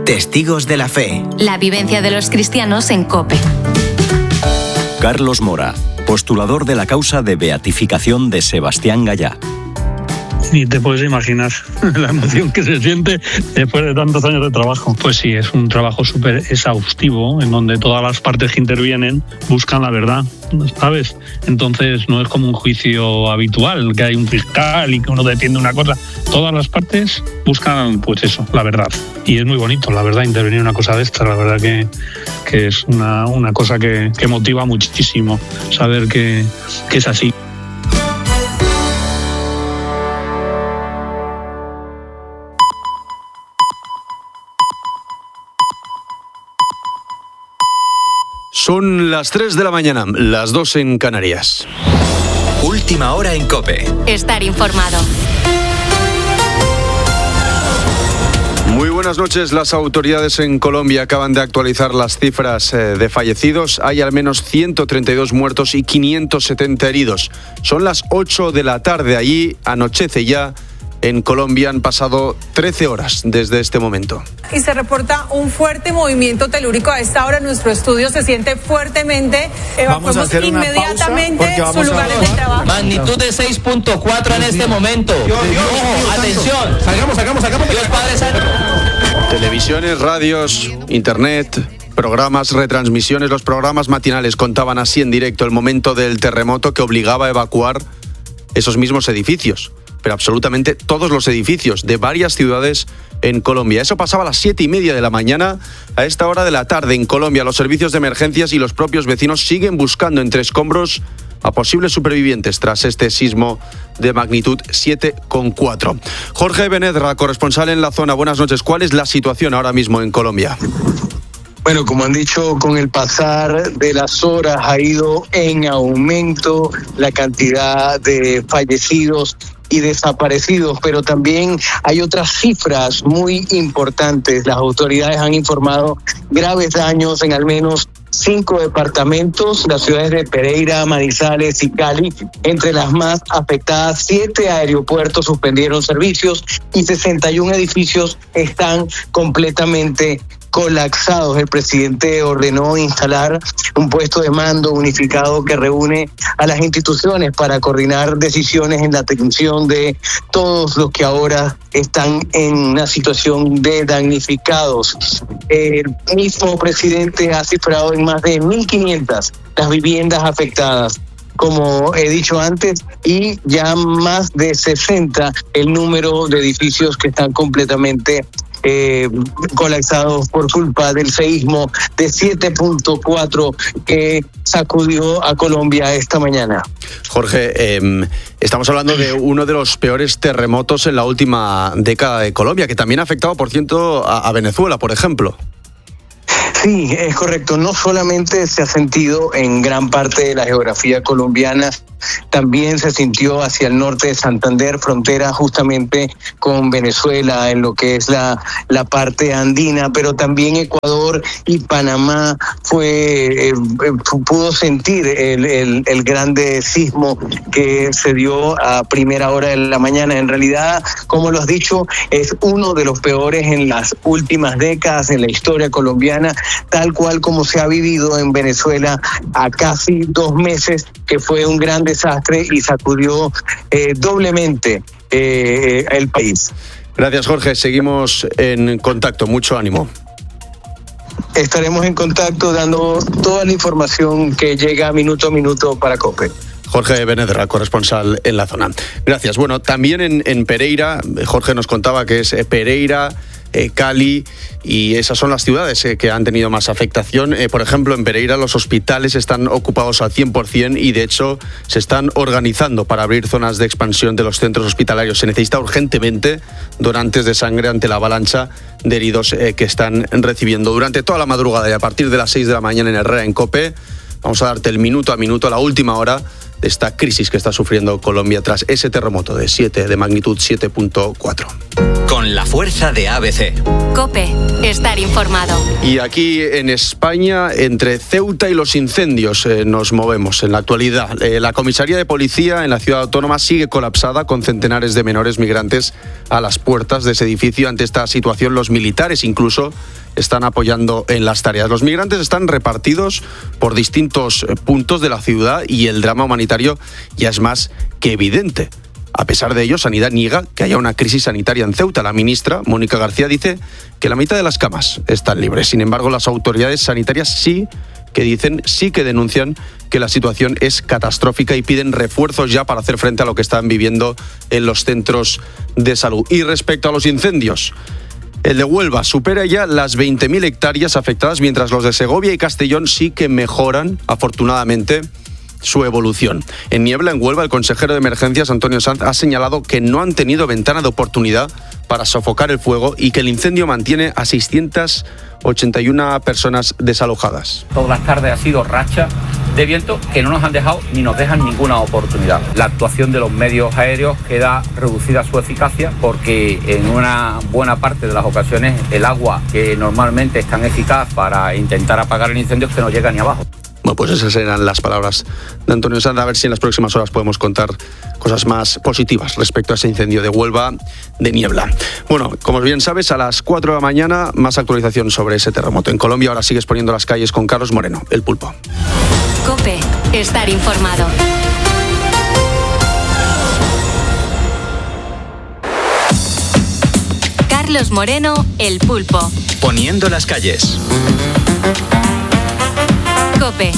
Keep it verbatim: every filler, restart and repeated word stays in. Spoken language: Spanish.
Testigos de la Fe. La vivencia de los cristianos en COPE. Carlos Mora, postulador de la causa de beatificación de Sebastián Gallá. Ni te puedes imaginar la emoción que se siente después de tantos años de trabajo. Pues sí, es un trabajo súper exhaustivo en donde todas las partes que intervienen buscan la verdad, ¿sabes? Entonces no es como un juicio habitual, que hay un fiscal y que uno defiende una cosa. Todas las partes buscan, pues eso, la verdad. Y es muy bonito, la verdad, intervenir en una cosa de esta. La verdad que, que es una, una cosa que, que motiva muchísimo saber que, que es así. Son las tres de la mañana, las dos en Canarias. Última hora en COPE. Estar informado. Muy buenas noches. Las autoridades en Colombia acaban de actualizar las cifras de fallecidos. Hay al menos ciento treinta y dos muertos y quinientos setenta heridos. Son las ocho de la tarde. Allí anochece ya. En Colombia han pasado trece horas desde este momento. Y se reporta un fuerte movimiento telúrico. A esta hora nuestro estudio se siente fuertemente. Evacuamos inmediatamente sus lugares de trabajo. Magnitud de seis punto cuatro en este momento. Dios, Dios, Ojo, Dios, atención. Salgamos, salgamos, salgamos. Dios Padre Santo. Televisiones, radios, internet, programas, retransmisiones. Los programas matinales contaban así en directo el momento del terremoto que obligaba a evacuar esos mismos edificios. Pero absolutamente todos los edificios de varias ciudades en Colombia. Eso pasaba a las siete y media de la mañana. A esta hora de la tarde en Colombia, los servicios de emergencias y los propios vecinos siguen buscando entre escombros a posibles supervivientes tras este sismo de magnitud siete coma cuatro. Jorge Benedra, corresponsal en la zona. Buenas noches. ¿Cuál es la situación ahora mismo en Colombia? Bueno, como han dicho, con el pasar de las horas ha ido en aumento la cantidad de fallecidos y desaparecidos, pero también hay otras cifras muy importantes. Las autoridades han informado graves daños en al menos cinco departamentos, las ciudades de Pereira, Manizales y Cali, entre las más afectadas. Siete aeropuertos suspendieron servicios y sesenta y un edificios están completamente colapsados. El presidente ordenó instalar un puesto de mando unificado que reúne a las instituciones para coordinar decisiones en la atención de todos los que ahora están en una situación de damnificados. El mismo presidente ha cifrado en más de mil quinientas las viviendas afectadas, como he dicho antes, y ya más de sesenta el número de edificios que están completamente Eh, colapsados por culpa del seísmo de siete punto cuatro que sacudió a Colombia esta mañana. Jorge, eh, estamos hablando de uno de los peores terremotos en la última década de Colombia, que también ha afectado, por cierto, a, a Venezuela, por ejemplo. Sí, es correcto. No solamente se ha sentido en gran parte de la geografía colombiana, también se sintió hacia el norte de Santander, frontera justamente con Venezuela, en lo que es la, la parte andina, pero también Ecuador y Panamá fue eh, pudo sentir el, el, el grande sismo que se dio a primera hora de la mañana. En realidad, como lo has dicho, es uno de los peores en las últimas décadas en la historia colombiana, tal cual como se ha vivido en Venezuela a casi dos meses, que fue un gran desastre y sacudió eh, doblemente eh, el país. Gracias, Jorge. Seguimos en contacto. Mucho ánimo. Estaremos en contacto dando toda la información que llega minuto a minuto para COPE. Jorge Benedra, corresponsal en la zona. Gracias. Bueno, también en, en Pereira, Jorge nos contaba que es Pereira, eh, Cali, y esas son las ciudades eh, que han tenido más afectación. Eh, por ejemplo, en Pereira los hospitales están ocupados al cien por ciento y de hecho se están organizando para abrir zonas de expansión de los centros hospitalarios. Se necesita urgentemente donantes de sangre ante la avalancha de heridos eh, que están recibiendo durante toda la madrugada y a partir de las seis de la mañana en Herrera, en COPE. Vamos a darte el minuto a minuto, la última hora de esta crisis que está sufriendo Colombia tras ese terremoto de siete, de magnitud siete punto cuatro. Con la fuerza de A B C. COPE, estar informado. Y aquí en España, entre Ceuta y los incendios, eh, nos movemos en la actualidad. Eh, la comisaría de policía en la ciudad autónoma sigue colapsada con centenares de menores migrantes a las puertas de ese edificio. Ante esta situación, los militares incluso están apoyando en las tareas. Los migrantes están repartidos por distintos puntos de la ciudad y el drama humanitario ya es más que evidente. A pesar de ello, Sanidad niega que haya una crisis sanitaria en Ceuta. La ministra, Mónica García, dice que la mitad de las camas están libres. Sin embargo, las autoridades sanitarias sí que dicen, sí que denuncian que la situación es catastrófica y piden refuerzos ya para hacer frente a lo que están viviendo en los centros de salud. Y respecto a los incendios, el de Huelva supera ya las veinte mil hectáreas afectadas, mientras los de Segovia y Castellón sí que mejoran, afortunadamente, su evolución. En Niebla, en Huelva, el consejero de Emergencias, Antonio Sanz, ha señalado que no han tenido ventana de oportunidad para sofocar el fuego y que el incendio mantiene a seiscientas ochenta y una personas desalojadas. Todas las tardes ha sido racha de viento que no nos han dejado ni nos dejan ninguna oportunidad. La actuación de los medios aéreos queda reducida su eficacia porque en una buena parte de las ocasiones el agua que normalmente es tan eficaz para intentar apagar el incendio es que no llega ni abajo. Bueno, pues esas eran las palabras de Antonio Sanz. A ver si en las próximas horas podemos contar cosas más positivas respecto a ese incendio de Huelva de Niebla. Bueno, como bien sabes, a las cuatro de la mañana, más actualización sobre ese terremoto. En Colombia ahora sigues poniendo las calles con Carlos Moreno, el Pulpo. COPE, estar informado. Carlos Moreno, el Pulpo. Poniendo las calles. COPE.